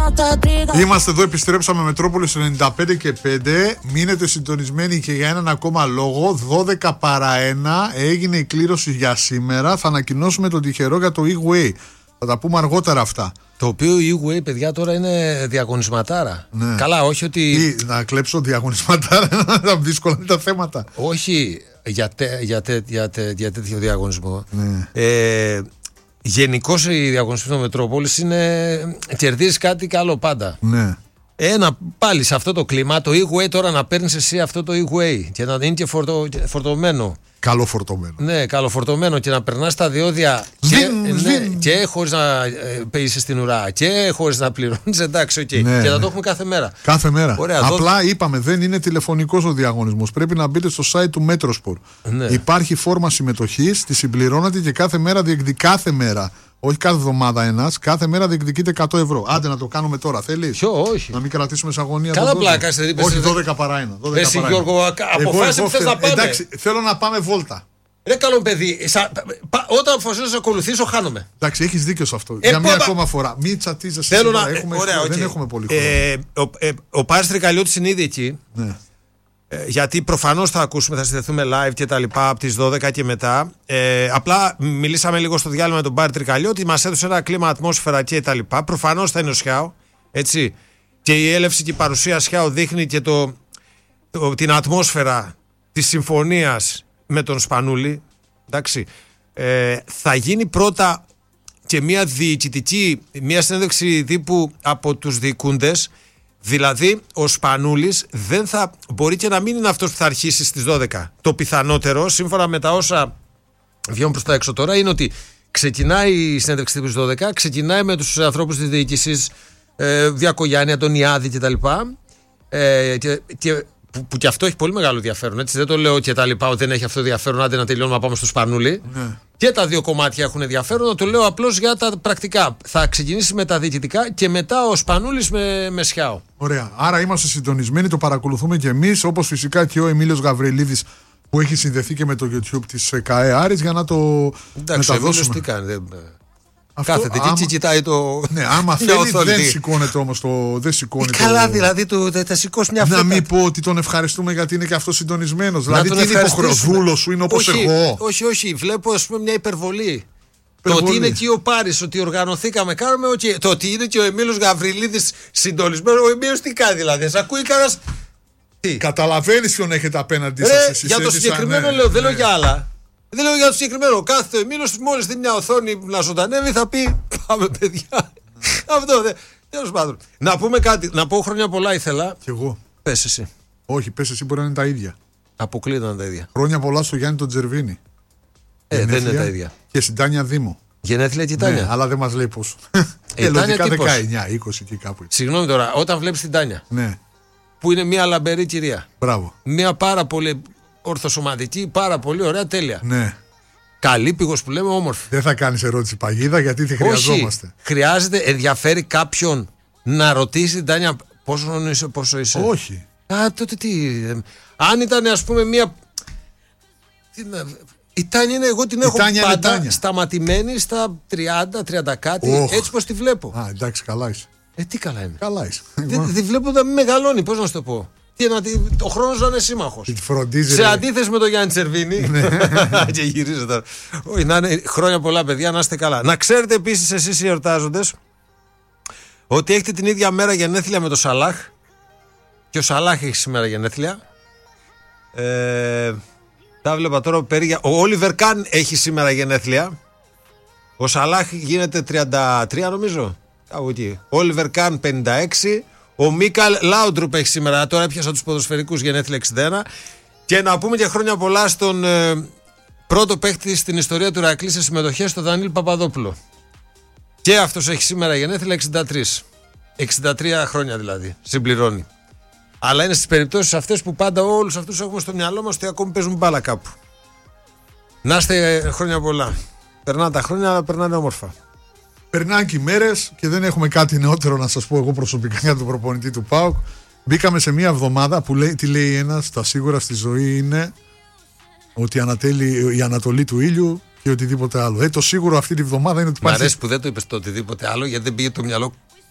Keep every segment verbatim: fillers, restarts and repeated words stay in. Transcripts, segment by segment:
Είμαστε εδώ, επιστρέψαμε Μετρόπολης ενενήντα πέντε και πέντε. Μείνετε συντονισμένοι και για έναν ακόμα λόγο. Δώδεκα παρά ένα έγινε η κλήρωση για σήμερα. Θα ανακοινώσουμε τον τυχερό για το E-Way. Θα τα πούμε αργότερα αυτά. Το οποίο η E-Way, παιδιά, τώρα είναι διαγωνισματάρα. Ναι. Καλά, όχι ότι. Τι, να κλέψω διαγωνισματάρα, να δύσκολα είναι τα θέματα. Όχι για, τε, για, τε, για, τε, για τέτοιο διαγωνισμό. Ναι. Ε, Γενικώς οι διαγωνισμοί στο Μετρόπολης είναι. Κερδίζεις κάτι καλό πάντα. Ναι. Ένα πάλι σε αυτό το κλίμα, το E-Way τώρα να παίρνεις εσύ αυτό το E-Way και να είναι και φορτω, φορτωμένο. Καλοφορτωμένο. Ναι, καλοφορτωμένο και να περνάς τα διόδια Σβήν, και, σβήν. ναι, και χωρίς να ε, είσαι στην ουρά και χωρίς να πληρώνεις. Εντάξει, okay. Ναι, και θα ναι. το έχουμε κάθε μέρα. Κάθε μέρα. Ωραία, Απλά δω... είπαμε, δεν είναι τηλεφωνικός ο διαγωνισμός. Πρέπει να μπείτε στο site του Metrosport. Ναι. Υπάρχει φόρμα συμμετοχής, τη συμπληρώνετε και κάθε μέρα διεκδικεί. Κάθε μέρα. Όχι κάθε εβδομάδα ένας, κάθε μέρα διεκδικείται εκατό ευρώ. Άντε να το κάνουμε τώρα, θέλεις? Ποιο, όχι. Να μην κρατήσουμε σε αγωνία. Καλά πλάκα, είστε, όχι, δώδεκα παρά ένα. Εσύ, Γιώργο, αποφάσισε που θες να πάμε. Εντάξει, θέλω να πάμε βόλτα. Ρε καλό παιδί, σα, πα, όταν αποφασίζω να ακολουθήσω, χάνομαι. Εντάξει, έχεις δίκιο σε αυτό. Ε, Για μια πα, ακόμα φορά. Μην τσατίζεσαι. Θέλω να. Έχουμε, ε, ωραία, δεν okay. έχουμε πολύ χρόνο. Ε, ο ε, ο Πάρης Τρικαλιώτης είναι ήδη εκεί. Ναι. Ε, γιατί προφανώς θα ακούσουμε, θα συνδεθούμε live και τα λοιπά από τις δώδεκα και μετά. Ε, απλά μιλήσαμε λίγο στο διάλειμμα με τον Πάρη Τρικαλιώτη, μας έδωσε ένα κλίμα, ατμόσφαιρα και τα λοιπά. Προφανώς θα είναι ο Σιάο. Έτσι. Και η έλευση και η παρουσία Σιάο δείχνει και το, το, την ατμόσφαιρα της συμφωνίας με τον Σπανούλη. Εντάξει. Ε, θα γίνει πρώτα και μια διοικητική, μια συνέντευξη τύπου από τους διοικούντες. Δηλαδή ο Σπανούλης δεν θα μπορεί και να μην είναι αυτός που θα αρχίσει στις δώδεκα. Το πιθανότερο, σύμφωνα με τα όσα βγαίνουν προς τα έξω τώρα, είναι ότι ξεκινάει η συνέντευξη τύπου στις δώδεκα, ξεκινάει με τους ανθρώπους της διοίκησης, ε, Διακογιάννη, Αντωνιάδη κτλ. Ε, και, και, που, που και αυτό έχει πολύ μεγάλο ενδιαφέρον. Έτσι. Δεν το λέω και τα λοιπά ότι δεν έχει αυτό ενδιαφέρον. Άντε να τελειώνουμε να πάμε στο Σπανούλη. Ναι. Και τα δύο κομμάτια έχουν ενδιαφέρον. Το λέω απλώς για τα πρακτικά. Θα ξεκινήσει με τα διοικητικά και μετά ο Σπανούλης με, με Σιάο. Ωραία. Άρα είμαστε συντονισμένοι, το παρακολουθούμε και εμείς. Όπως φυσικά και ο Εμίλιος Γαβριλίδης που έχει συνδεθεί και με το YouTube της ΚΑΕ Άρης για να το εντάξει, μεταδώσουμε. Τι κάνει. Δεν... Αυτό, κάθεται άμα... και κοιτάει το. Ναι, άμα θέλει δεν σηκώνεται όμως το. Δεν σηκώνει ε, καλά, το... δηλαδή το, θα σηκώσει μια φορά. Να μην πω ότι τον ευχαριστούμε γιατί είναι και αυτό συντονισμένος. Δηλαδή τι είναι υποχρεωσβούλος σου, είναι όπως όχι, εγώ. Όχι, όχι, βλέπω ας πούμε μια υπερβολή. Το ότι είναι εκεί ο Πάρης, ότι οργανωθήκαμε, κάνουμε. Okay. Το ότι είναι και ο Εμίλιος Γαβριλίδης συντονισμένος. Ο Εμίλιος τι κάνει δηλαδή, σας ακούει κανένας. Καταλαβαίνεις ποιον έχετε απέναντι σας. Για το συγκεκριμένο λέω, δεν λέω για άλλα. Δεν λέω για το συγκεκριμένο. Κάθε ο Εμίλιος μόλις δει μια οθόνη να ζωντανεύει θα πει πάμε παιδιά. Αυτό δεν. Τέλος πάντων. Να πούμε κάτι. Να πω χρόνια πολλά ήθελα. Κι εγώ. Πες εσύ. Όχι, πες εσύ μπορεί να είναι τα ίδια. Αποκλείται να είναι τα ίδια. Χρόνια πολλά στο Γιάννη τον Τζερβίνη. Ε, Γενέθλια, δεν είναι τα ίδια. Και στην Τάνια Δήμο. Γενέθλια και η Τάνια. Ναι, αλλά δεν μας λέει πώς. Ε, λογικά δεκαεννιά είκοσι και κάπου. Συγγνώμη τώρα, όταν βλέπεις την Τάνια. Ναι. Που είναι μια λαμπερή κυρία. Μπράβο. Μια πάρα πολύ ορθοσωματική, πάρα πολύ ωραία, τέλεια. Ναι. Καλή πηγός που λέμε, όμορφη. Δεν θα κάνεις ερώτηση παγίδα γιατί τη χρειαζόμαστε. Όχι. Χρειάζεται, ενδιαφέρει κάποιον να ρωτήσει την Τάνια πόσο είσαι, πόσο είσαι. Όχι. Α, τότε τι. Αν ήταν ας πούμε μια. Τι να... Η Τάνια είναι, εγώ την έχω πάντα σταματημένη στα τριάντα, τριάντα κάτι, oh. Έτσι πως τη βλέπω. Α, εντάξει, καλά είσαι. Ε, τι καλά είμαι. Καλά είσαι. Δεν τη βλέπω να μην μεγαλώνει, πώς να σου το πω. Τι, να, ο χρόνος να είναι σύμμαχος. Σε αντίθεση με τον Γιάννη Τσερβίνη. Και γυρίζω τώρα. Όχι, να είναι χρόνια πολλά, παιδιά, να είστε καλά. Να ξέρετε επίσης εσείς οι εορτάζοντες ότι έχετε την ίδια μέρα γενέθλια με τον Σαλάχ. Και ο Σαλάχ έχει σήμερα γενέθλια. Ε, τα βλέπα τώρα περίγια. Ο Όλιβερ Καν έχει σήμερα γενέθλια. Ο Σαλάχ γίνεται τριάντα τρία νομίζω. Κάπου εκεί. Ο Όλιβερ Καν πενήντα έξι. Ο Μίκαλ Λάουντρουπ έχει σήμερα. Τώρα έπιασα τους ποδοσφαιρικούς γενέθλια εξήντα ένα. Και να πούμε και χρόνια πολλά στον ε, πρώτο παίκτη στην ιστορία του Ηρακλή σε συμμετοχές, στον Δανίλ Παπαδόπουλο. Και αυτός έχει σήμερα γενέθλια εξήντα τρία. εξήντα τρία χρόνια δηλαδή. Συμπληρώνει. Αλλά είναι στις περιπτώσεις αυτές που πάντα όλους αυτούς έχουμε στο μυαλό μας ότι ακόμη παίζουν μπάλα κάπου. Να είστε χρόνια πολλά. Περνάνε τα χρόνια, αλλά περνάνε όμορφα. Περνάνε και οι μέρες και δεν έχουμε κάτι νεότερο να σας πω εγώ προσωπικά για τον προπονητή του ΠΑΟΚ. Μπήκαμε σε μια εβδομάδα που λέει, τι λέει ένας, τα σίγουρα στη ζωή είναι ότι ανατέλει η ανατολή του ήλιου και οτιδήποτε άλλο. Ε, το σίγουρο αυτή τη βδομάδα είναι ότι υπάρχει. Μ' αρέσει που δεν το είπες το οτιδήποτε άλλο, γιατί δεν πήγε το μυαλό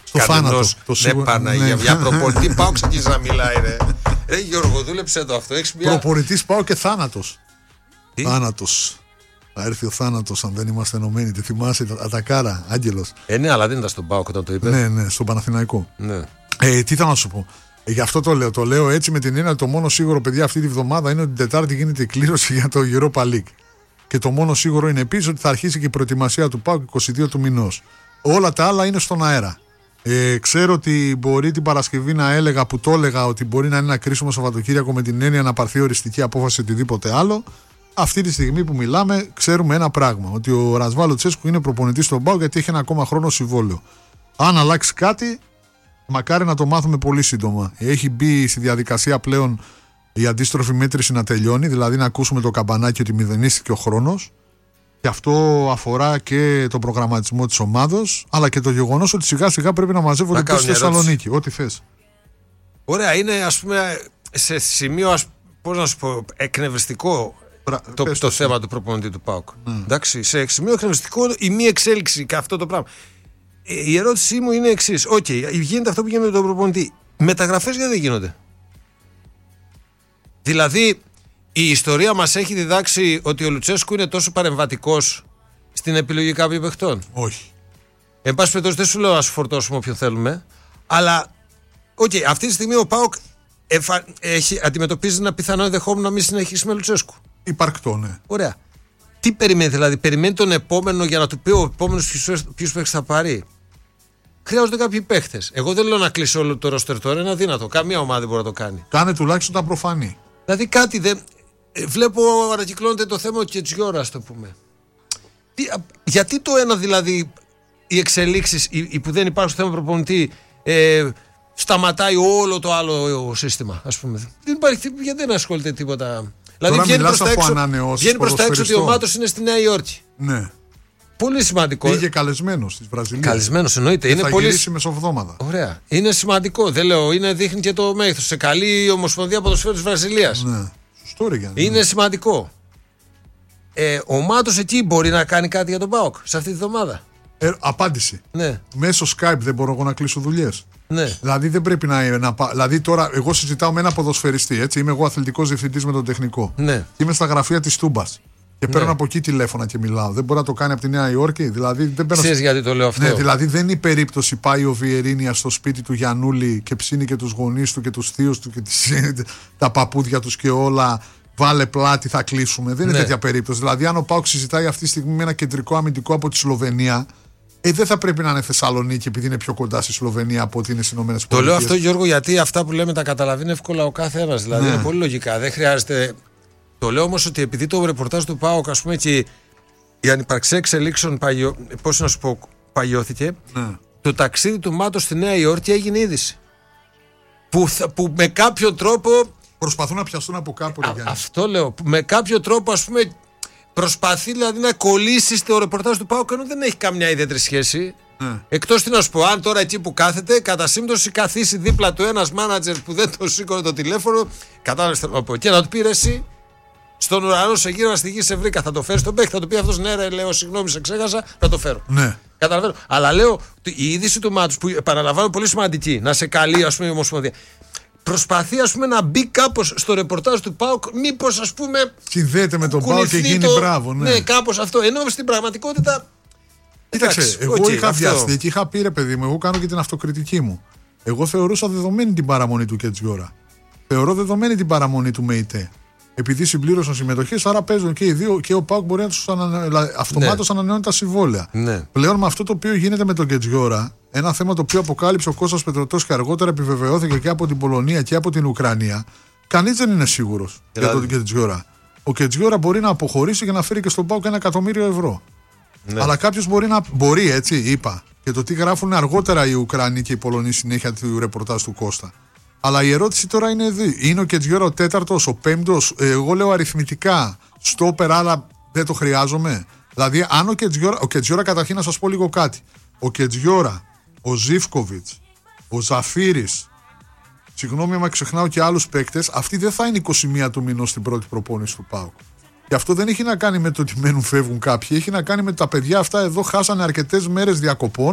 Στο θάνατο. Το σίγουρο... Ναι, Παναγία, για προπονητή πάω ξεκίνησε να μιλάει, ρε. Ρε Γιώργο, δούλεψε το αυτό. Μια... Προπονητής πάω και θάνατος. Θάνατος. Θα έρθει ο θάνατος αν δεν είμαστε ενωμένοι. Τη θυμάσαι, Ατακάρα, Άγγελος. Ε, ναι, αλλά δεν ήταν στον ΠΑΟΚ όταν το είπε. Ναι, ναι, στον Παναθηναϊκό. Ναι. Ε, τι θα να σου πω. Ε, γι' αυτό το λέω. Το λέω έτσι με την έννοια το μόνο σίγουρο, παιδιά, αυτή τη βδομάδα είναι ότι την Τετάρτη γίνεται η κλήρωση για το Europa League. Και το μόνο σίγουρο είναι επίσης ότι θα αρχίσει και η προετοιμασία του ΠΑΟΚ είκοσι δύο του μηνός. Όλα τα άλλα είναι στον αέρα. Ε, ξέρω ότι μπορεί την Παρασκευή να έλεγα, που το έλεγα, ότι μπορεί να είναι ένα κρίσιμο Σαββατοκύριακο με την έννοια να πάρθει οριστική απόφαση οτιδήποτε άλλο. Αυτή τη στιγμή που μιλάμε, ξέρουμε ένα πράγμα. Ότι ο Ρασβάλο Τσέσκου είναι προπονητής στον ΠΑΟΚ γιατί έχει ένα ακόμα χρόνο συμβόλαιο. Αν αλλάξει κάτι, μακάρι να το μάθουμε πολύ σύντομα. Έχει μπει στη διαδικασία πλέον η αντίστροφη μέτρηση να τελειώνει, δηλαδή να ακούσουμε το καμπανάκι ότι μηδενίστηκε ο χρόνος. Και αυτό αφορά και τον προγραμματισμό της ομάδος, αλλά και το γεγονός ότι σιγά σιγά πρέπει να μαζεύονται και στη Θεσσαλονίκη. Ό,τι θες. Ωραία, είναι ας πούμε σε σημείο, ας, πώς να σου πω, εκνευριστικό Πρα... το, το, το θέμα του προπονητή του ΠΑΟΚ. Ναι. Εντάξει, σε σημείο εκνευριστικό η μη εξέλιξη και αυτό το πράγμα. Η ερώτησή μου είναι εξής. Οκ, okay, γίνεται αυτό που γίνεται με τον προπονητή. Μεταγραφές γιατί δεν γίνονται? Δηλαδή, η ιστορία μας έχει διδάξει ότι ο Λουτσέσκου είναι τόσο παρεμβατικός στην επιλογή κάποιων παιχτών? Όχι. Εν πάση περιπτώσει, δεν σου λέω να σου φορτώσουμε όποιον θέλουμε, αλλά οκ, okay, αυτή τη στιγμή ο ΠΑΟΚ εφα... έχει, αντιμετωπίζει ένα πιθανό ενδεχόμενο να μην συνεχίσει με Λουτσέσκου. Υπαρκτό, ναι. Ωραία. Τι περιμένει, δηλαδή, περιμένει τον επόμενο για να του πει ο επόμενος ποιους παίχτες θα πάρει? Χρειάζονται κάποιοι παίχτες. Εγώ δεν λέω να κλείσει όλο το ρόστερ τώρα, είναι αδύνατο. Καμία ομάδα δεν μπορεί να το κάνει. Κάνε τουλάχιστον τα προφανή. Δηλαδή κάτι δεν. Βλέπω ανακυκλώνεται το θέμα και της Γιώρας, το πούμε. Τι, γιατί το ένα δηλαδή, οι εξελίξεις οι, οι που δεν υπάρχουν στο θέμα προπονητή, ε, σταματάει όλο το άλλο σύστημα, ας πούμε. Δεν υπάρχει, γιατί δεν ασχολείται τίποτα. Δηλαδή βγαίνει προς τα έξω, βγαίνει προς τα έξω ότι ο Μάτος είναι στη Νέα Υόρκη. Ναι. Πολύ σημαντικό. Πήγε καλεσμένος της Βραζιλίας. Καλεσμένος εννοείται. Και είναι θα πολύ... γυρίσει μεσοβδόμαδα. Ωραία. Είναι σημαντικό. Δεν λέω, είναι, δείχνει και το μέγεθος. Σε καλή ομοσπονδία ποδοσφαίρου της Βραζιλίας. Ναι. Σωστό, ρε, Γιάννη. Είναι σημαντικό. Ε, ο Μάτος εκεί μπορεί να κάνει κάτι για τον ΠΑΟΚ σε αυτή τη βδομάδα? Ε, απάντηση. Ναι. Μέσω Skype δεν μπορώ εγώ να κλείσω δουλειές. Ναι. Δηλαδή δεν πρέπει να, να Δηλαδή τώρα εγώ συζητάω με ένα ποδοσφαιριστή. Έτσι. Είμαι εγώ αθλητικός διευθυντής με τον τεχνικό. Ναι. Είμαι στα γραφεία της Τούμπας. Και παίρνω ναι. από εκεί τηλέφωνα και μιλάω. Δεν μπορεί να το κάνει από τη Νέα Υόρκη. Δηλαδή, δεν παίρνω... Ξέρεις γιατί το λέω αυτό? Ναι, δηλαδή δεν είναι η περίπτωση πάει ο Βιερίνια στο σπίτι του Γιαννούλη και ψήνει και τους γονείς του και τους θείους του και τις... τα παππούδια τους και όλα. Βάλε πλάτη, θα κλείσουμε. Δεν είναι ναι. τέτοια περίπτωση. Δηλαδή, αν ο ΠΑΟΚ συζητάει αυτή τη στιγμή με ένα κεντρικό αμυντικό από τη Σλοβενία, ε, δεν θα πρέπει να είναι Θεσσαλονίκη επειδή είναι πιο κοντά στη Σλοβενία από ότι είναι στις ΗΠΑ. Το λέω αυτό, Γιώργο, γιατί αυτά που λέμε τα καταλαβαίνει εύκολα ο κάθε ένας. Δηλαδή, ναι. είναι πολύ λογικά. Δεν χρειάζεται. Το λέω όμως ότι επειδή το ρεπορτάζ του ΠΑΟΚ, ας πούμε, και η ανυπαρξία εξελίξεων παγιο... πώς να σου πω, παγιώθηκε, ναι. το ταξίδι του Μάτος στη Νέα Υόρκη έγινε είδηση. Που, που με κάποιο τρόπο. Προσπαθούν να πιαστούν από κάπου. Α, αυτό λέω. Με κάποιο τρόπο, ας πούμε, προσπαθεί δηλαδή να κολλήσει στο ρεπορτάζ του ΠΑΟΚ, ενώ δεν έχει καμιά ιδιαίτερη σχέση. Ναι. Εκτός τι να σου πω, αν τώρα εκεί που κάθεται, κατά σύμπτωση καθίσει δίπλα του ένας μάνατζερ που δεν το σήκωνε το τηλέφωνο, κατάλαβες θέλω να πω, και να του πει εσύ. Στον ουρανό σε γύρω στη γη σε βρήκα. Θα το φέρει στον παίκτη. Θα του πει αυτό ναι, ρε, λέω συγγνώμη, σε ξέχασα. Θα το φέρω. Ναι. Καταλαβαίνω. Αλλά λέω η είδηση του Μάτους που επαναλαμβάνω πολύ σημαντική. Να σε καλεί, ας πούμε, η Ομοσπονδία. Προσπαθεί, ας πούμε, να μπει κάπως στο ρεπορτάζ του ΠΑΟΚ. Μήπως, ας πούμε. Συνδέεται με τον ΠΑΟΚ και γίνει το... μπράβο. Ναι, ναι κάπως αυτό. Ενώ στην πραγματικότητα. Κοίταξε, εντάξει, εγώ okay, είχα βιαστεί και είχα πει ρε παιδί μου, εγώ κάνω και την αυτοκριτική μου. Εγώ θεωρούσα δεδομένη την παραμονή του Κετζιόρα. Θεωρώ δεδομένη την παραμονή του ΜΕΙΤΕ. Επειδή συμπλήρωσαν συμμετοχές, άρα παίζουν και οι δύο και ο ΠΑΟΚ μπορεί να τους ανα... αυτομάτως ναι. ανανεώνει τα συμβόλαια. Ναι. Πλέον με αυτό το οποίο γίνεται με τον Κετζιόρα, ένα θέμα το οποίο αποκάλυψε ο Κώστας Πετρωτός και αργότερα επιβεβαιώθηκε και από την Πολωνία και από την Ουκρανία, κανείς δεν είναι σίγουρος δηλαδή. για τον Κετζιόρα. Ο Κετζιόρα μπορεί να αποχωρήσει και να φέρει και στον ΠΑΟΚ ένα εκατομμύριο ευρώ. Ναι. Αλλά κάποιος μπορεί να. Μπορεί, έτσι, είπα. Και το τι γράφουν αργότερα οι Ουκρανοί και οι Πολωνοί συνέχεια του ρεπορτάζ του Κώστα. Αλλά η ερώτηση τώρα είναι εδώ. Είναι ο Κετζιόρα ο τέταρτος, ο πέμπτος. Εγώ λέω αριθμητικά. Στόπερ, αλλά δεν το χρειάζομαι. Δηλαδή, αν ο Κετζιόρα. Ο Κετζιόρα, καταρχήν να σας πω λίγο κάτι. Ο Κετζιόρα, ο Ζίβκοβιτς, ο Ζαφίρης. Συγγνώμη, άμα ξεχνάω και άλλους παίκτες. Αυτοί δεν θα είναι είκοσι μία του μηνός στην πρώτη προπόνηση του ΠΑΟΚ. Και αυτό δεν έχει να κάνει με το ότι μένουν, φεύγουν κάποιοι. Έχει να κάνει με τα παιδιά αυτά εδώ χάσανε αρκετές μέρες διακοπών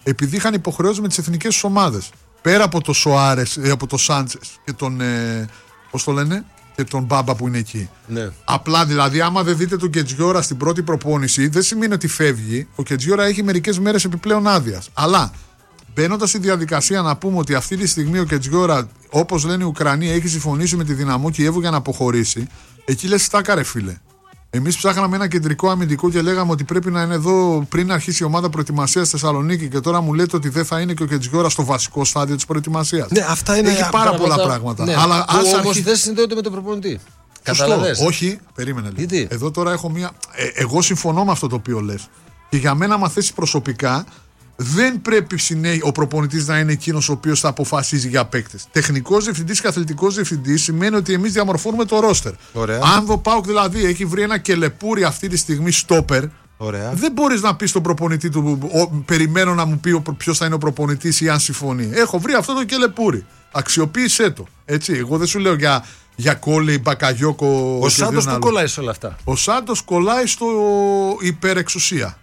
επειδή είχαν υποχρεώσει με τις εθνικές τους ομάδες. Πέρα από το Σοάρες, από το Σάντσες και τον. Ε, πώς το λένε, και τον Μπάμπα που είναι εκεί. Ναι. Απλά δηλαδή, άμα δεν δείτε τον Κετζιόρα στην πρώτη προπόνηση, δεν σημαίνει ότι φεύγει. Ο Κετζιόρα έχει μερικές μέρες επιπλέον άδειας. Αλλά μπαίνοντας στη διαδικασία να πούμε ότι αυτή τη στιγμή ο Κετζιόρα, όπως λένε οι Ουκρανοί, έχει συμφωνήσει με τη Δυναμό Κιέβου για να αποχωρήσει, εκεί λες στάκα ρε φίλε. Εμείς ψάχναμε ένα κεντρικό αμυντικό και λέγαμε ότι πρέπει να είναι εδώ πριν αρχίσει η ομάδα προετοιμασίας στη Θεσσαλονίκη και τώρα μου λέτε ότι δεν θα είναι και ο Κετζιόρα στο βασικό στάδιο της προετοιμασίας. Ναι, αυτά είναι έχει πάρα πολλά πράγματα. Ναι, αλλά που όμως αρχί... δεν συνδέονται με τον προπονητή. Καταλαβες. Όχι, περίμενε λίγο. Γιατί? Εδώ τώρα έχω μία. Ε, εγώ συμφωνώ με αυτό το οποίο λες. Και για μένα, άμα θέσει προσωπικά, δεν πρέπει ο προπονητής να είναι εκείνος ο οποίος θα αποφασίζει για παίκτες. Τεχνικός διευθυντής και αθλητικός διευθυντής σημαίνει ότι εμείς διαμορφώνουμε το ρόστερ. Αν ο ΠΑΟΚ δηλαδή έχει βρει ένα κελεπούρι αυτή τη στιγμή στόπερ, ωραία, δεν μπορείς να πεις στον προπονητή του, ο, περιμένω να μου πει ποιος θα είναι ο προπονητής ή αν συμφωνεί. Έχω βρει αυτό το κελεπούρι. Αξιοποίησέ το. Έτσι. Εγώ δεν σου λέω για, για Κόλλη, Μπακαγιώκο. Ο Σάντος που κολλάει σε όλα αυτά. Ο Σάντος κολλάει στο υπερεξουσία.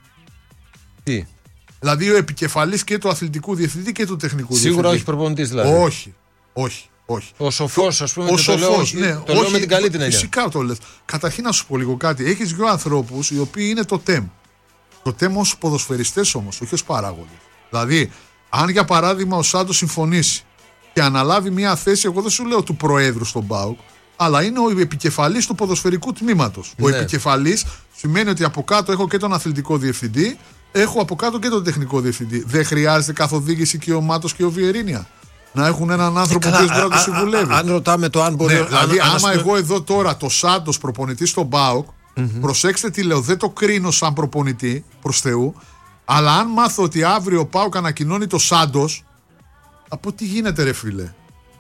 Τι? Δηλαδή ο επικεφαλής και του αθλητικού διευθυντή και του τεχνικού Σίγουρα διευθυντή. Σίγουρα όχι προπονητής δηλαδή. Όχι, όχι, όχι. Ο σοφός, ας πούμε, ο το, σοφός, λέω, όχι, ναι, το όχι, λέω με την καλή την έννοια. Φυσικά το λες. Καταρχήν να σου πω λίγο κάτι. Έχεις δύο ανθρώπους οι οποίοι είναι το ΤΕΜ. Το ΤΕΜ ως ποδοσφαιριστές όμως, όχι ως παράγοντες. Δηλαδή, αν για παράδειγμα ο Σάντος συμφωνήσει και αναλάβει μια θέση, εγώ δεν σου λέω του προέδρου στον ΠΑΟΚ, αλλά είναι ο επικεφαλής του ποδοσφαιρικού τμήματος. Ναι. Ο επικεφαλής σημαίνει ότι από κάτω έχω και τον αθλητικό διευθυντή, έχω από κάτω και τον τεχνικό διευθυντή. Δεν χρειάζεται καθοδήγηση και ο Μάτος και ο Βιερίνια να έχουν έναν άνθρωπο που μπορεί να του συμβουλεύει. Αν ρωτάμε το αν μπορεί ναι, να. Δηλαδή, αν, άμα αν εγώ εδώ τώρα το Σάντος προπονητή στον ΠΑΟΚ, mm-hmm. προσέξτε τι λέω, δεν το κρίνω σαν προπονητή προς Θεού, αλλά αν μάθω ότι αύριο ο ΠΑΟΚ ανακοινώνει το Σάντος, από τι γίνεται, ρε φίλε.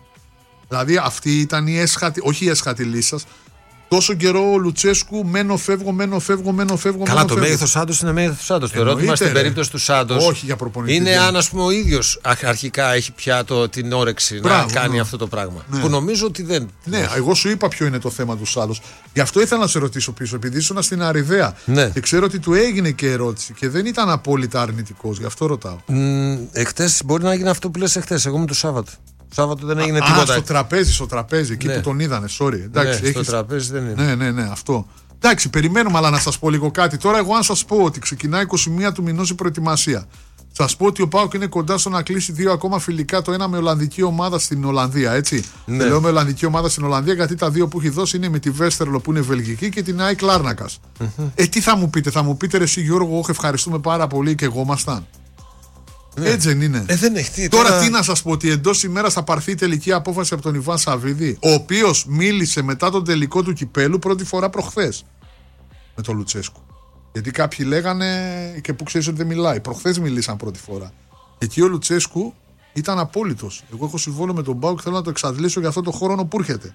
Δηλαδή, αυτή ήταν η έσχατη, όχι η έσχατη λύση σας. Τόσο καιρό ο Λουτσέσκου, μένω, φεύγω, μένω, φεύγω, μένω, φεύγω. Καλά, μένω, το μέγεθος Σάντος είναι μέγεθος Σάντος. Το ερώτημα στην περίπτωση του Σάντος. Όχι για προπονητή. Είναι αν, ας πούμε, ο ίδιος αρχικά έχει πια το, την όρεξη Μπράβο, να κάνει ναι. αυτό το πράγμα. Ναι. Που νομίζω ότι δεν. Ναι, εγώ σου είπα ποιο είναι το θέμα του Σάντος. Γι' αυτό ήθελα να σε ρωτήσω πίσω, επειδή ήσουν στην Αριδαία. Ναι. Και ξέρω ότι του έγινε και ερώτηση και δεν ήταν απόλυτα αρνητικός. Γι' αυτό ρωτάω. Mm, εχθές μπορεί να γίνει αυτό που λες εχθές. Εγώ είμαι το Σάββατο. Σάββατο δεν έγινε α, τίποτα. Α, στο τραπέζι, στο τραπέζι, εκεί ναι. που τον είδανε, sorry. Εντάξει, ναι, έχεις... στο τραπέζι δεν είναι. Ναι, ναι, ναι, αυτό. Εντάξει, περιμένουμε, αλλά να σας πω λίγο κάτι. Τώρα, εγώ, αν σας πω ότι ξεκινάει είκοσι μία του μηνός η προετοιμασία, σας πω ότι ο ΠΑΟΚ είναι κοντά στο να κλείσει δύο ακόμα φιλικά. Το ένα με Ολλανδική ομάδα στην Ολλανδία, έτσι. Ναι. Λέω με Ολλανδική ομάδα στην Ολλανδία, γιατί τα δύο που έχει δώσει είναι με τη Βέστερλο που είναι βελγική και την ΑΕΚ Λάρνακας. Mm-hmm. Ε, τι θα μου πείτε, θα μου πείτε, ρε εσύ Γιώργο, όχι, ευχαριστούμε πάρα πολύ και εγώ ήμασταν. Ναι. Έτσι δεν είναι. Ε, δεν έχει, τώρα... τώρα τι να σας πω, ότι εντός ημέρας θα πάρθει η τελική απόφαση από τον Ιβάν Σαββίδη, ο οποίος μίλησε μετά τον τελικό του κυπέλου πρώτη φορά προχθές με τον Λουτσέσκου. Γιατί κάποιοι λέγανε και που ξέρεις ότι δεν μιλάει. Προχθές μιλήσαν πρώτη φορά. Εκεί ο Λουτσέσκου ήταν απόλυτος. Εγώ έχω συμβόλαιο με τον ΠΑΟΚ και θέλω να το εξαντλήσω για αυτό το χρόνο που έρχεται.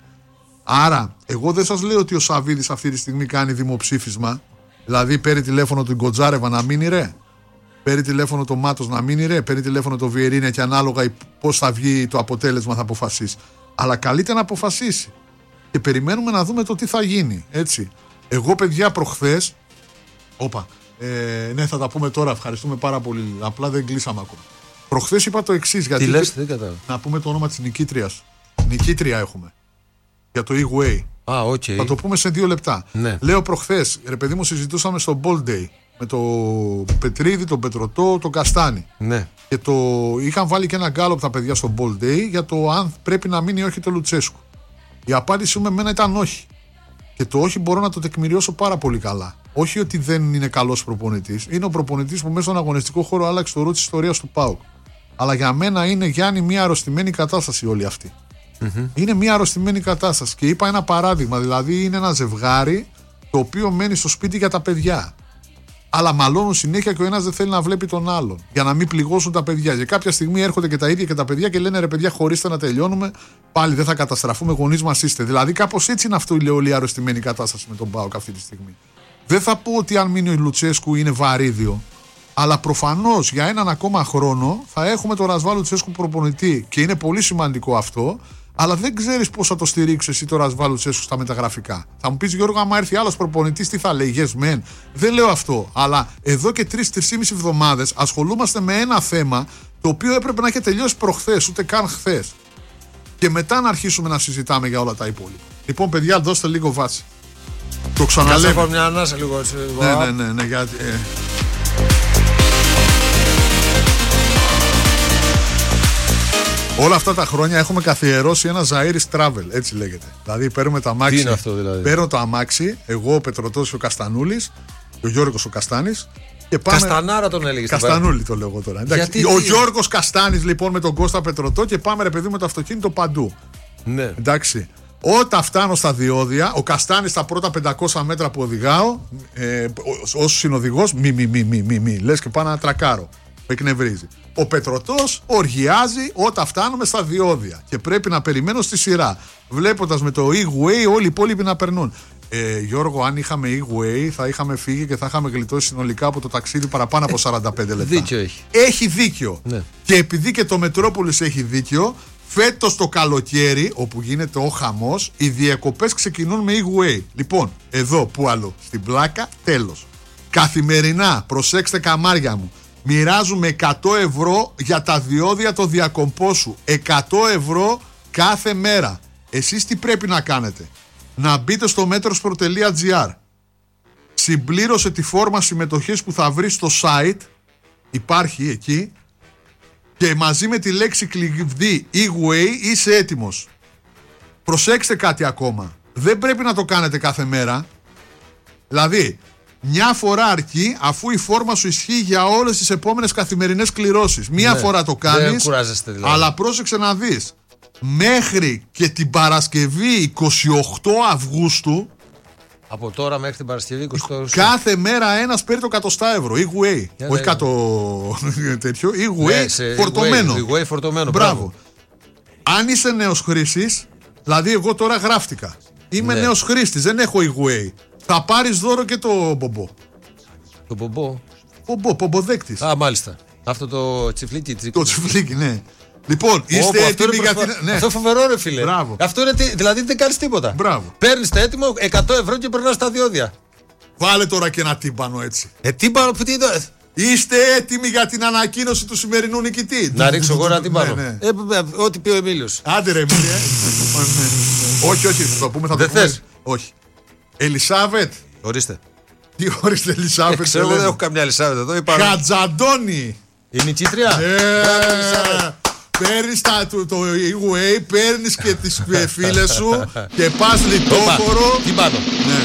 Άρα, εγώ δεν σας λέω ότι ο Σαββίδης αυτή τη στιγμή κάνει δημοψήφισμα. Δηλαδή, παίρνει τηλέφωνο του Γκοτζάρεβα να μείνει ρε. Παίρνει τηλέφωνο το Μάτος να μείνει ρε. Παίρνει τηλέφωνο το Βιερίνια και ανάλογα πώς θα βγει το αποτέλεσμα θα αποφασίσει. Αλλά καλείται να αποφασίσει. Και περιμένουμε να δούμε το τι θα γίνει. Έτσι. Εγώ, παιδιά, προχθές. Όπα. Ε, ναι, θα τα πούμε τώρα. Ευχαριστούμε πάρα πολύ. Απλά δεν κλείσαμε ακόμα. Προχθές είπα το εξής. Τι λες, δεν κατάλαβα. Να πούμε το όνομα της νικήτριας. Νικήτρια έχουμε. Για το E-Way. Α, okay. Θα το πούμε σε δύο λεπτά. Ναι. Λέω προχθές, ρε παιδί μου, συζητούσαμε στο Ball Day με το Πετρίδη, τον Πετρωτό, τον Καστάνη. Ναι. Και το είχαν βάλει και ένα γκάλωπ τα παιδιά στο Ball Day για το αν πρέπει να μείνει ή όχι το Λουτσέσκου. Η απάντηση μου εμένα ήταν όχι. Και το όχι μπορώ να το τεκμηριώσω πάρα πολύ καλά. Όχι ότι δεν είναι καλός προπονητής. Είναι ο προπονητής που μέσα στον αγωνιστικό χώρο άλλαξε το ρου της ιστορίας του ΠΑΟΚ. Αλλά για μένα είναι, Γιάννη, μια αρρωστημένη κατάσταση όλη αυτή. Mm-hmm. Είναι μια αρρωστημένη κατάσταση. Και είπα ένα παράδειγμα. Δηλαδή είναι ένα ζευγάρι το οποίο μένει στο σπίτι για τα παιδιά. Αλλά μαλώνουν συνέχεια και ο ένας δεν θέλει να βλέπει τον άλλον. Για να μην πληγώσουν τα παιδιά. Και κάποια στιγμή έρχονται και τα ίδια και τα παιδιά και λένε ρε παιδιά, χωρίστε να τελειώνουμε. Πάλι δεν θα καταστραφούμε, γονείς μας είστε. Δηλαδή κάπως έτσι είναι αυτό η όλη αρρωστημένη κατάσταση με τον ΠΑΟΚ αυτή τη στιγμή. Δεν θα πω ότι αν μείνει ο Λουτσέσκου είναι βαρύδιο. Αλλά προφανώς για έναν ακόμα χρόνο θα έχουμε τον Ρασβάλ Λουτσέσκου προπονητή. Και είναι πολύ σημαντικό αυτό. αλλά δεν ξέρεις πώς θα το στηρίξεις εσύ τώρα Ασβάλου Τσέσου στα μεταγραφικά. Θα μου πεις, Γιώργο, άμα έρθει άλλος προπονητής, τι θα λέει, yes man. Δεν λέω αυτό, αλλά εδώ και τρεις-τρεις και μισή εβδομάδες ασχολούμαστε με ένα θέμα το οποίο έπρεπε να έχει τελειώσει προχθές, ούτε καν χθες. Και μετά να αρχίσουμε να συζητάμε για όλα τα υπόλοιπα. Λοιπόν, παιδιά, δώστε λίγο βάση. Το ξαναλέω. Κάτσε μια ανάσα λίγο έτσι. Ναι, ναι, ναι, ναι, γιατί... Ε. Όλα αυτά τα χρόνια έχουμε καθιερώσει ένα Ζαΐρις Travel, έτσι λέγεται. Δηλαδή παίρνουμε το αμάξι. Τι είναι αυτό δηλαδή? Παίρνω το αμάξι, εγώ ο Πετρωτός και ο Καστανούλης, και ο Γιώργος ο Καστάνης. Και πάμε... Καστανάρα τον έλεγε. Καστανούλη το λέω εγώ τώρα. Γιατί, ο τι... Γιώργος Καστάνης λοιπόν με τον Κώστα Πετρωτό και πάμε ρε παιδί με το αυτοκίνητο παντού. Ναι. Εντάξει. Όταν φτάνω στα διόδια, ο Καστάνης στα πρώτα πεντακόσια μέτρα που οδηγάω, ε, ως συνοδηγός, μη, μη, μη, μη, μη, μη, λες και πάω να τρακάρω. Με εκνευρίζει. Ο Πετρωτός οργιάζει όταν φτάνουμε στα διόδια και πρέπει να περιμένω στη σειρά. Βλέποντας με το E-Way όλοι οι υπόλοιποι να περνούν. Ε, Γιώργο, αν είχαμε E-Way θα είχαμε φύγει και θα είχαμε γλιτώσει συνολικά από το ταξίδι παραπάνω από σαράντα πέντε λεπτά. Δίκιο έχει. Έχει δίκιο. Ναι. Και επειδή και το Μετρόπολης έχει δίκιο, φέτος το καλοκαίρι, όπου γίνεται ο χαμός, οι διακοπές ξεκινούν με E-Way. Λοιπόν, εδώ που άλλο, στην πλάκα, τέλος. Καθημερινά, προσέξτε καμάρια μου, μοιράζουμε εκατό ευρώ για τα διόδια το διακομπό σου. εκατό ευρώ κάθε μέρα. Εσείς τι πρέπει να κάνετε? Να μπείτε στο metrosport τελεία gr. Συμπλήρωσε τη φόρμα συμμετοχής που θα βρεις στο site. Υπάρχει εκεί. Και μαζί με τη λέξη κλειδί E-Way είσαι έτοιμος. Προσέξτε κάτι ακόμα. Δεν πρέπει να το κάνετε κάθε μέρα. Δηλαδή, μια φορά αρκεί, αφού η φόρμα σου ισχύει για όλες τις επόμενες καθημερινές κληρώσεις. Μια ναι, φορά το κάνεις, δηλαδή. Αλλά πρόσεξε να δεις. Μέχρι και την Παρασκευή είκοσι οκτώ Αυγούστου. Από τώρα μέχρι την Παρασκευή είκοσι οκτώ Αυγούστου. Κάθε μέρα ένας παίρνει το εκατοστά ευρώ. E-Way. Yeah, όχι yeah, κάτω τέτοιο. E-Way yeah, φορτωμένο. E-Way φορτωμένο. Μπράβο. Μπράβο. Αν είσαι νέος χρήστης, δηλαδή εγώ τώρα γράφτηκα. Είμαι ναι. νέος χρήστης, δεν έχω E-Way. Θα πάρεις δώρο και το μπομπό. Το μπομπό. Μπομπό, μπομποδέκτης. Α, μάλιστα. Αυτό το τσιφλίκι. Το τσιφλίκι, ναι. Λοιπόν, είστε Όπο, έτοιμοι για την. Ναι. Αυτό φοβερό, ρε φίλε. Μπράβο. Αυτό είναι, δηλαδή δεν κάνεις τίποτα. Μπράβο. Παίρνεις το έτοιμο, εκατό ευρώ και περνάς τα διόδια. Βάλε τώρα και ένα τύμπανο έτσι. Ε, τύμπανο που τι είναι. Είστε έτοιμοι για την ανακοίνωση του σημερινού νικητή? Να ρίξω εγώ ένα τύμπανο. Ναι, ναι. Ε, ό,τι πει ο Εμίλιος. Άντε ρε Εμίλια. Όχι, όχι, θα το πούμε. Θα δεν το θες? Όχι. Ελισάβετ. Ορίστε. Τι ορίστε, Ελισάβετ? Ε, ξέρω, εγώ δεν έχω καμιά Ελισάβετ εδώ. Χατζαντώνη. Η νικήτρια. Παίρνεις το E-Way, παίρνεις και τις φίλες σου και πας λιτόχωρο. Τι πάνω.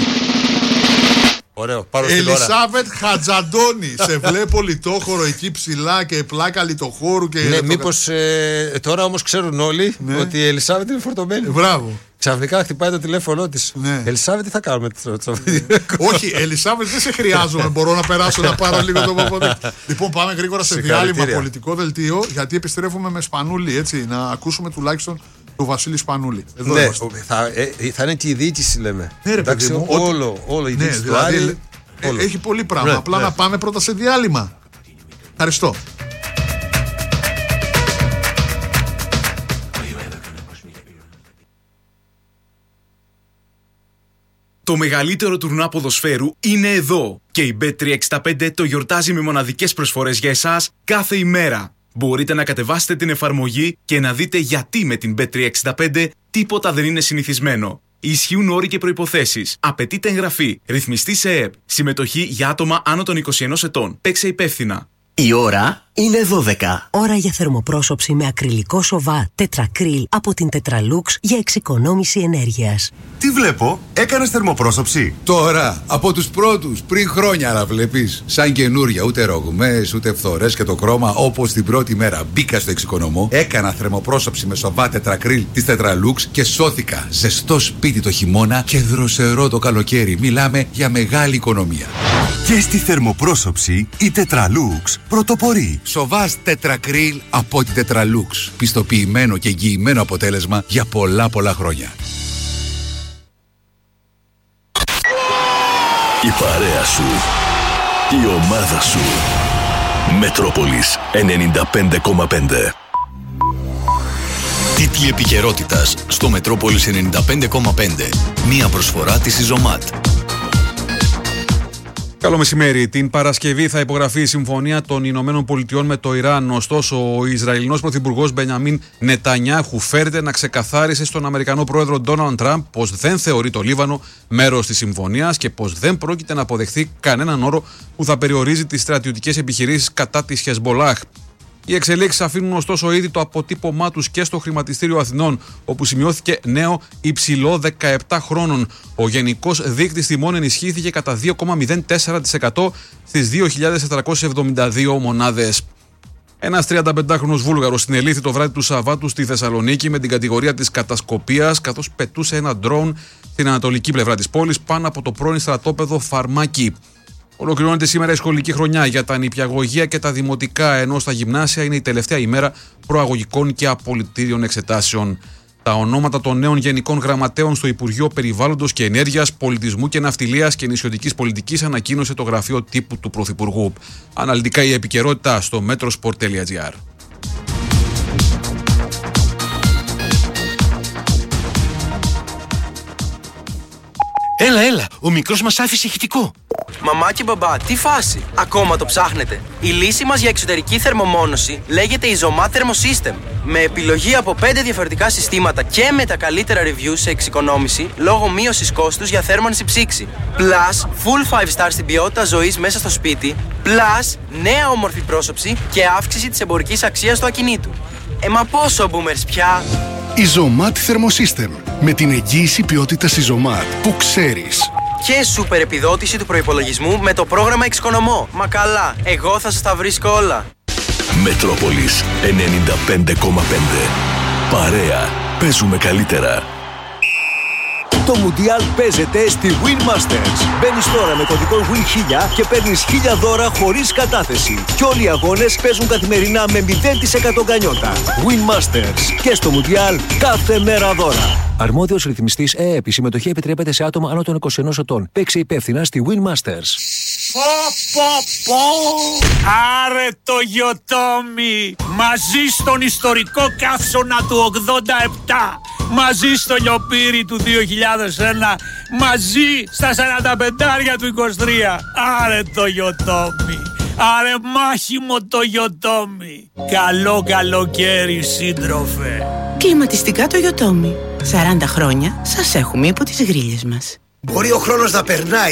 Ωραίο, πάρω στην ώρα. Ελισάβετ Χατζαντώνη. Σε βλέπω λιτόχωρο εκεί ψηλά και πλάκα λιτοχώρου και. Ναι, μήπως ε, τώρα όμως ξέρουν όλοι ναι. ότι η Ελισάβετ είναι φορτωμένη. Μπράβο. Ξαφνικά χτυπάει το τηλέφωνο της. Ναι. Ελισάβετ, τι θα κάνουμε το Όχι, Ελισάβετ, δεν σε χρειάζομαι. Μπορώ να περάσω να πάρω λίγο το παπαδάκι. Λοιπόν, πάμε γρήγορα σε διάλειμμα πολιτικό δελτίο, γιατί επιστρέφουμε με Σπανούλη. Έτσι, να ακούσουμε τουλάχιστον τον Βασίλη Σπανούλη. Εδώ ναι, θα, ε, θα είναι και η διοίκηση, λέμε. Ναι, ρε, εντάξει, μου, όλο, όλο η διοίκηση. Ναι, δηλαδή, του Άρη, ε, έχει πολύ πράγμα. Ναι, Απλά ναι. να πάμε πρώτα σε διάλειμμα. Ευχαριστώ. Το μεγαλύτερο τουρνουά ποδοσφαίρου είναι εδώ και η μπετ τριακόσια εξήντα πέντε το γιορτάζει με μοναδικές προσφορές για εσάς κάθε ημέρα. Μπορείτε να κατεβάσετε την εφαρμογή και να δείτε γιατί με την μπετ τριακόσια εξήντα πέντε τίποτα δεν είναι συνηθισμένο. Ισχύουν όροι και προϋποθέσεις. Απαιτείται εγγραφή. Ρυθμιστή σε ΕΕΠ. Συμμετοχή για άτομα άνω των είκοσι ενός ετών. Παίξε υπεύθυνα. Η ώρα είναι δώδεκα. Ώρα για θερμοπρόσωψη με ακριλικό σοβά τετρακρίλ από την Tetralux για εξοικονόμηση ενέργειας. Τι βλέπω, έκανες θερμοπρόσωψη? Τώρα, από τους πρώτους, πριν χρόνια να βλέπεις. Σαν καινούρια, ούτε ρογμές, ούτε φθορές και το χρώμα όπως την πρώτη μέρα μπήκα στο εξοικονομό. Έκανα θερμοπρόσωψη με σοβά τετρακρίλ της Tetralux και σώθηκα. Ζεστό σπίτι το χειμώνα και δροσερό το καλοκαίρι. Μιλάμε για μεγάλη οικονομία. Και στη θερμοπρόσωψη η Tetralux πρωτοπορεί. Σοβάς τετρακρίλ από την Tetralux. Πιστοποιημένο και εγγυημένο αποτέλεσμα για πολλά πολλά χρόνια. Η παρέα σου, η ομάδα σου. Μετρόπολης ενενήντα πέντε κόμμα πέντε. Τίτλοι επικαιρότητας στο Μετρόπολης ενενήντα πέντε κόμμα πέντε. Μία προσφορά της Ιζωμάτ. Καλό μεσημέρι. Την Παρασκευή θα υπογραφεί η συμφωνία των Ηνωμένων Πολιτειών με το Ιράν. Ωστόσο, ο Ισραηλινός Πρωθυπουργός Μπενιαμίν Νετανιάχου φέρεται να ξεκαθάρισε στον Αμερικανό πρόεδρο Ντόναλντ Τραμπ πως δεν θεωρεί το Λίβανο μέρος της συμφωνίας και πως δεν πρόκειται να αποδεχθεί κανέναν όρο που θα περιορίζει τις στρατιωτικές επιχειρήσεις κατά της Χεσμολάχ. Οι εξελίξεις αφήνουν ωστόσο ήδη το αποτύπωμά τους και στο χρηματιστήριο Αθηνών, όπου σημειώθηκε νέο υψηλό δεκαεπτά χρόνων. Ο γενικός δείκτης τιμών ενισχύθηκε κατά δύο κόμμα μηδέν τέσσερα τοις εκατό στις δύο χιλιάδες τετρακόσιες εβδομήντα δύο μονάδες. Ένας τριανταπεντάχρονος Βούλγαρος συνελήφθη το βράδυ του Σαββάτου στη Θεσσαλονίκη με την κατηγορία της κατασκοπίας, καθώς πετούσε ένα ντρόουν στην ανατολική πλευρά της πόλης πάνω από το πρώην στρατόπεδο Φαρμάκι. Ολοκληρώνεται σήμερα η σχολική χρονιά για τα νηπιαγωγεία και τα δημοτικά, ενώ στα γυμνάσια είναι η τελευταία ημέρα προαγωγικών και απολυτήριων εξετάσεων. Τα ονόματα των νέων γενικών γραμματέων στο Υπουργείο Περιβάλλοντος και Ενέργειας, Πολιτισμού και Ναυτιλίας και Νησιωτικής Πολιτικής ανακοίνωσε το γραφείο τύπου του Πρωθυπουργού. Αναλυτικά η επικαιρότητα στο metrosport τελεία gr. Έλα, έλα, ο μικρός μας άφησε ηχητικό. Μαμά και μπαμπά, τι φάση, ακόμα το ψάχνετε? Η λύση μας για εξωτερική θερμομόνωση λέγεται Izomat Thermosystem. Με επιλογή από πέντε διαφορετικά συστήματα και με τα καλύτερα reviews σε εξοικονόμηση λόγω μείωσης κόστους για θέρμανση ψήξη. Plus, full five star στην ποιότητα ζωής μέσα στο σπίτι. Plus, νέα όμορφη πρόσωψη και αύξηση της εμπορικής αξίας του ακινήτου. Ε, μα πόσο boomers πια! Izomat Thermosystem. Με την εγγύηση ποιότητας Izomat που ξέρεις. Και σούπερ επιδότηση του προϋπολογισμού με το πρόγραμμα Εξοικονομώ. Μα καλά, εγώ θα σας τα βρίσκω όλα. Μετρόπολης ενενήντα πέντε κόμμα πέντε. Παρέα. Παίζουμε καλύτερα. Το Μουντιάλ παίζεται στη Win Masters. Μπαίνεις τώρα με κωδικό Win χίλια και παίρνεις χίλια δώρα χωρίς κατάθεση. Και όλοι οι αγώνες παίζουν καθημερινά με μηδέν τοις εκατό γκανιότα. Win Masters. Και στο Μουντιάλ κάθε μέρα δώρα. Αρμόδιος ρυθμιστής ΕΕΠ. Η συμμετοχή επιτρέπεται σε άτομα άνω των είκοσι ενός ετών. Παίξε υπεύθυνα στη Win Masters. Πω πω πω! Άρε το Γιοτόμι! Μαζί στον ιστορικό καύσωνα του ογδόντα επτά! Μαζί στο λιοπύρι του δύο χιλιάδες ένα! Μαζί στα σαράντα πεντάρια του είκοσι τρία! Άρε το Γιοτόμι! Άρε μάχημο το Γιοτόμι! Καλό καλοκαίρι, σύντροφε! Κλιματιστικά το Γιοτόμι. σαράντα χρόνια σας έχουμε υπό τις γρίλες μας. Μπορεί ο χρόνος να περνάει